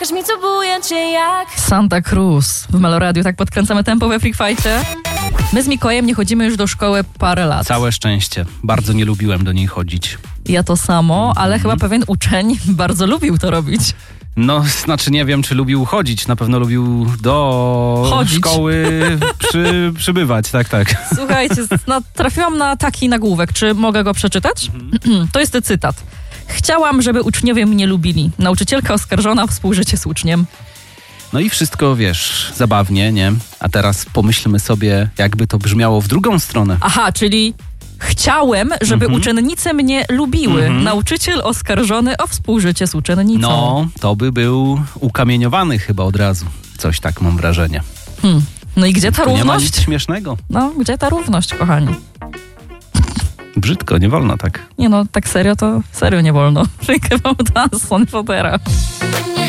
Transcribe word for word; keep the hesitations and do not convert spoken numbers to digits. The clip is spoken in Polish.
Każ mi co bujecie jak Santa Cruz w Meloradiu, tak podkręcamy tempo we Freak Fightie. My z Mikołajem nie chodzimy już do szkoły parę lat. Całe szczęście. Bardzo nie lubiłem do niej chodzić. Ja to samo, ale Mhm. chyba pewien uczeń bardzo lubił to robić. No, znaczy nie wiem, czy lubił chodzić. Na pewno lubił do Chodzić. szkoły przy, przybywać. Tak, tak. Słuchajcie, no, trafiłam na taki nagłówek. Czy mogę go przeczytać? Mhm. To jest cytat. Chciałam, żeby uczniowie mnie lubili. Nauczycielka oskarżona o współżycie z uczniem. No i wszystko, wiesz, zabawnie, nie? A teraz pomyślmy sobie, jakby to brzmiało w drugą stronę. Aha, czyli chciałem, żeby Mhm. uczennice mnie lubiły. Mhm. Nauczyciel oskarżony o współżycie z uczennicą. No, to by był ukamieniowany chyba od razu. Coś tak mam wrażenie. Hmm. No i gdzie ta Tu nie ma nic równość? śmiesznego. No, gdzie ta równość, kochani? Brzydko, nie wolno tak. Nie no, tak serio to serio nie wolno. Freak About Us, Sonfotera.